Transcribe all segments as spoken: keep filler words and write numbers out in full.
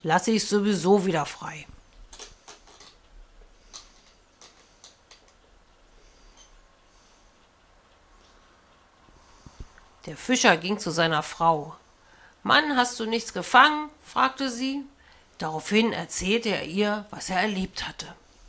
lasse ich sowieso wieder frei. Der Fischer ging zu seiner Frau. »Mann, hast du nichts gefangen?« fragte sie. Daraufhin erzählte er ihr, was er erlebt hatte.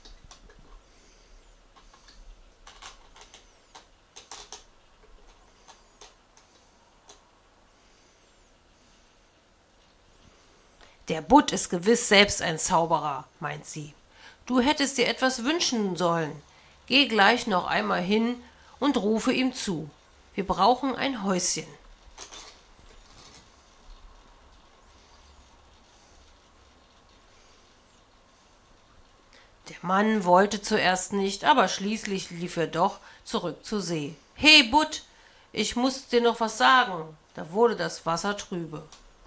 »Der Butt ist gewiss selbst ein Zauberer«, meint sie. »Du hättest dir etwas wünschen sollen. Geh gleich noch einmal hin und rufe ihm zu. Wir brauchen ein Häuschen.« Der Mann wollte zuerst nicht, aber schließlich lief er doch zurück zur See. »He, Butt, ich muss dir noch was sagen.« Da wurde das Wasser trübe.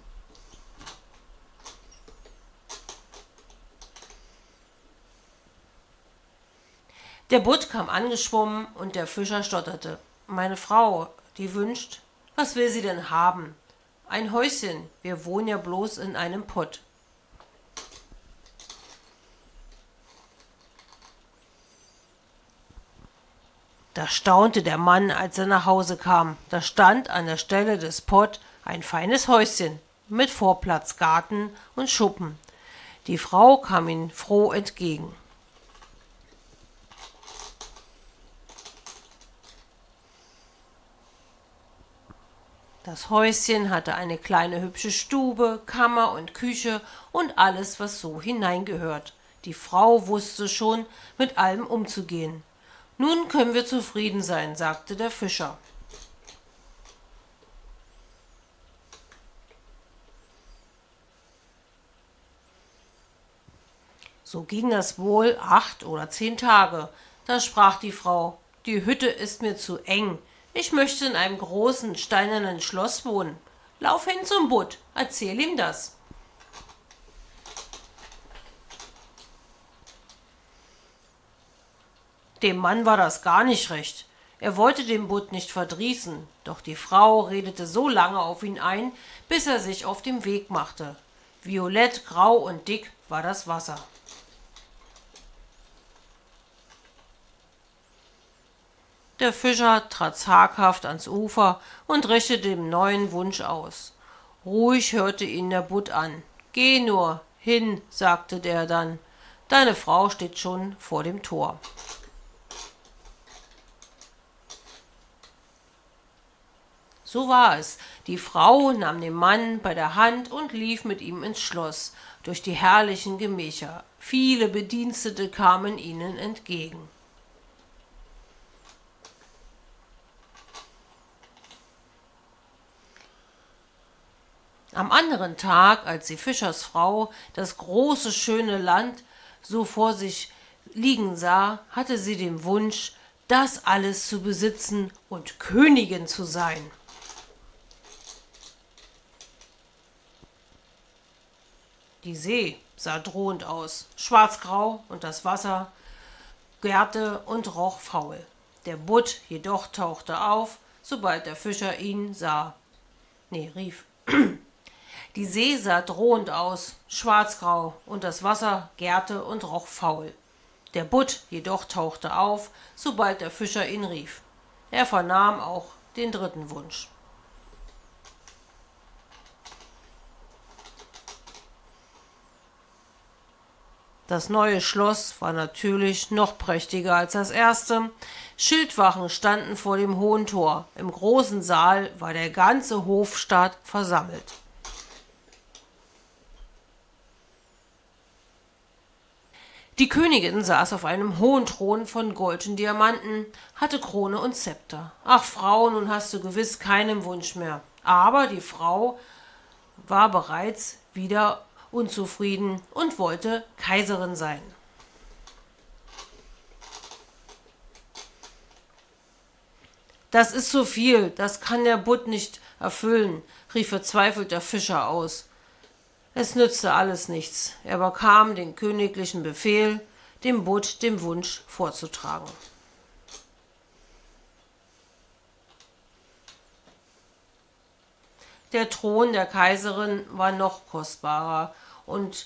Der Butt kam angeschwommen und der Fischer stotterte. »Meine Frau, die wünscht, was will sie denn haben?« »Ein Häuschen, wir wohnen ja bloß in einem Pott.« Da staunte der Mann, als er nach Hause kam. Da stand an der Stelle des Pott ein feines Häuschen mit Vorplatz, Garten und Schuppen. Die Frau kam ihm froh entgegen. Das Häuschen hatte eine kleine hübsche Stube, Kammer und Küche und alles, was so hineingehört. Die Frau wusste schon, mit allem umzugehen. »Nun können wir zufrieden sein«, sagte der Fischer. So ging das wohl acht oder zehn Tage. Da sprach die Frau: »Die Hütte ist mir zu eng. Ich möchte in einem großen, steinernen Schloss wohnen. Lauf hin zum Butt, erzähl ihm das.« Dem Mann war das gar nicht recht. Er wollte den Butt nicht verdrießen, doch die Frau redete so lange auf ihn ein, bis er sich auf den Weg machte. Violett, grau und dick war das Wasser. Der Fischer trat zaghaft ans Ufer und richtete dem neuen Wunsch aus. Ruhig hörte ihn der Butt an. »Geh nur hin«, sagte der dann, »deine Frau steht schon vor dem Tor.« So war es. Die Frau nahm den Mann bei der Hand und lief mit ihm ins Schloss, durch die herrlichen Gemächer. Viele Bedienstete kamen ihnen entgegen. Am anderen Tag, als die Fischersfrau das große, schöne Land so vor sich liegen sah, hatte sie den Wunsch, das alles zu besitzen und Königin zu sein. Die See sah drohend aus, schwarzgrau, und das Wasser gärte und roch faul. Der Butt jedoch tauchte auf, sobald der Fischer ihn sah. Nee, rief. Die See sah drohend aus, schwarzgrau, und das Wasser gärte und roch faul. Der Butt jedoch tauchte auf, sobald der Fischer ihn rief. Er vernahm auch den dritten Wunsch. Das neue Schloss war natürlich noch prächtiger als das erste. Schildwachen standen vor dem hohen Tor. Im großen Saal war der ganze Hofstaat versammelt. Die Königin saß auf einem hohen Thron von Gold und Diamanten, hatte Krone und Zepter. Ach Frau, nun hast du gewiss keinen Wunsch mehr. Aber die Frau war bereits wieder unzufrieden und wollte Kaiserin sein. »Das ist zu viel, das kann der Butt nicht erfüllen«, rief verzweifelt der Fischer aus. Es nützte alles nichts. Er bekam den königlichen Befehl, dem Butt den Wunsch vorzutragen. Der Thron der Kaiserin war noch kostbarer und